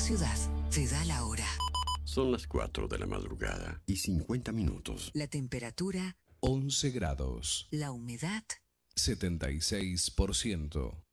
ciudad te da la hora. Son las 4 de la madrugada y 50 minutos. La temperatura 11 grados. La humedad 76%.